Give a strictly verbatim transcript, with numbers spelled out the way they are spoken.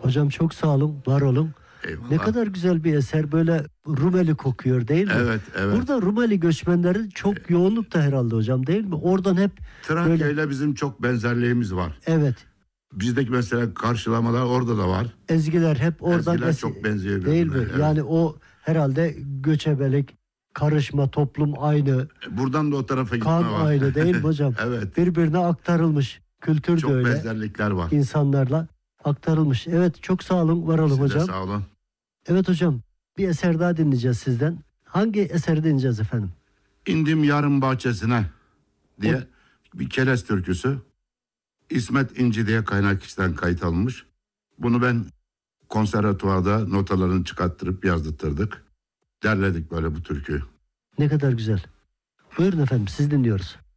Hocam çok sağ olun, var olun. Eyvallah. Ne kadar güzel bir eser, böyle Rumeli kokuyor değil mi? Evet, evet. Burada Rumeli göçmenleri çok yoğunlukta herhalde hocam, değil mi? Oradan hep Trakya böyle... ile bizim çok benzerliğimiz var. Evet. Bizdeki mesela karşılamalar orada da var. Ezgiler hep oradan Ezgiler es- çok benziyor değil mi? birbirine, evet. Yani o herhalde göçebelik, karışma, toplum aynı, Buradan da o tarafa gitme kan var. aynı değil mi hocam? Evet. Birbirine aktarılmış. Kültür Çok de öyle. benzerlikler var. İnsanlarla aktarılmış. Evet, çok sağ olun, var olun Siz de hocam. sağ olun. Evet hocam, bir eser daha dinleyeceğiz sizden. Hangi eseri dinleyeceğiz efendim? İndim yarın bahçesine diye bir Kelez türküsü. İsmet İnci diye kaynak kişiden kayıt alınmış. Bunu ben konservatuvarda notalarını çıkarttırıp yazdırttık. Derledik böyle bu türküyü. Ne kadar güzel. Buyurun efendim, siz dinliyoruz.